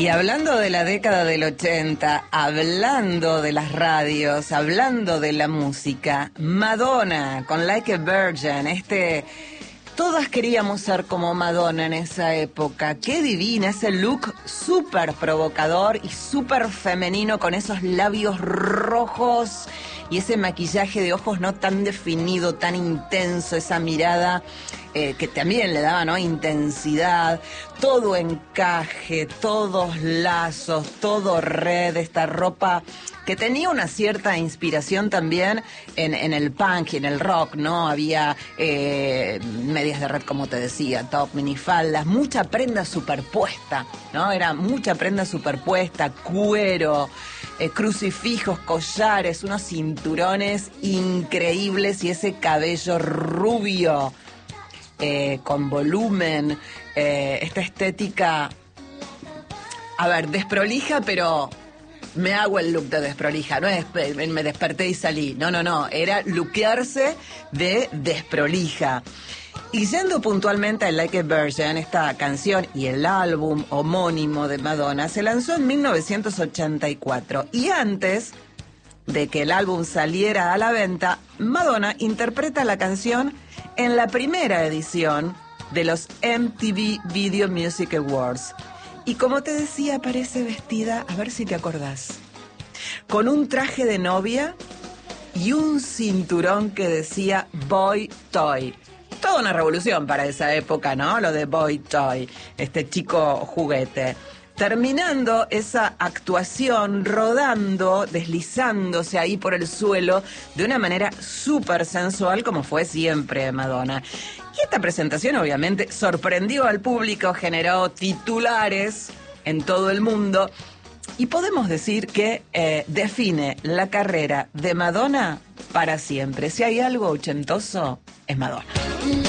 Y hablando de la década del 80, hablando de las radios, hablando de la música, Madonna con Like a Virgin, todas queríamos ser como Madonna en esa época. Qué divina, ese look súper provocador y súper femenino con esos labios rojos y ese maquillaje de ojos no tan definido, tan intenso, esa mirada que también le daba, ¿no?, intensidad, todo encaje, todos lazos, todo red, esta ropa que tenía una cierta inspiración también en el punk y en el rock, ¿no? Había medias de red, como te decía, top, minifaldas, mucha prenda superpuesta, ¿no? Era mucha prenda superpuesta, cuero, crucifijos, collares, unos cinturones increíbles y ese cabello rubio con volumen, esta estética, a ver, desprolija, pero me hago el look de desprolija, no es me desperté y salí, no, era lookearse de desprolija. Y yendo puntualmente a Like a Virgin, esta canción y el álbum homónimo de Madonna se lanzó en 1984 y antes de que el álbum saliera a la venta, Madonna interpreta la canción en la primera edición de los MTV Video Music Awards. Y como te decía, aparece vestida, a ver si te acordás, con un traje de novia y un cinturón que decía Boy Toy. Toda una revolución para esa época, ¿no? Lo de Boy Toy, este chico juguete. Terminando esa actuación, rodando, deslizándose ahí por el suelo de una manera súper sensual, como fue siempre Madonna. Y esta presentación obviamente sorprendió al público, generó titulares en todo el mundo y podemos decir que define la carrera de Madonna para siempre. Si hay algo ochentoso, es Madonna.